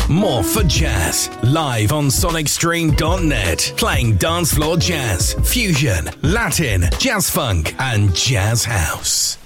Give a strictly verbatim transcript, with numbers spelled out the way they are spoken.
More for Jazz, live on sonic stream dot net, playing dance floor jazz, fusion, Latin, jazz funk, and jazz house.